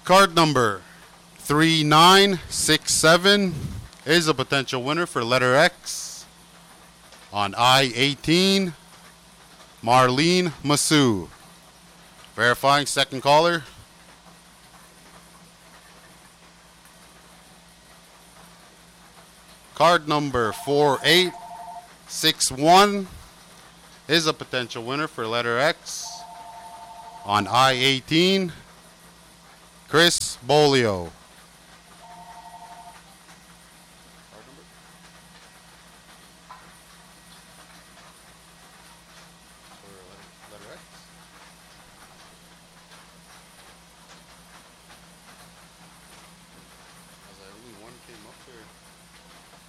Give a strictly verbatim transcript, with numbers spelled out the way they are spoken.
Card number three nine six seven is a potential winner for letter X. On I eighteen, Marlene Masu. Verifying second caller. Card number four eight six one is a potential winner for letter X. On I eighteen, Chris Bolio.